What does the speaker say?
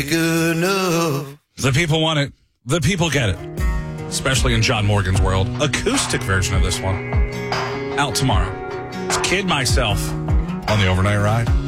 Good enough. The people want it. The people get it. Especially in John Morgan's world. Acoustic version of this one. Out tomorrow. It's Kid Myself on the Overnight Ride.